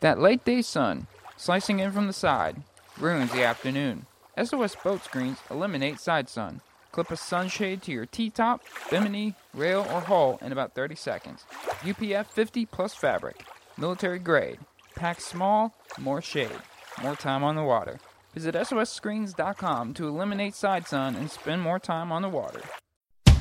That late day sun, slicing in from the side, ruins the afternoon. SOS boat screens eliminate side sun. Clip a sunshade to your T-top, bimini, rail, or hull in about 30 seconds. UPF 50 plus fabric. Military grade. Packs small, more shade. More time on the water. Visit SOSscreens.com to eliminate side sun and spend more time on the water.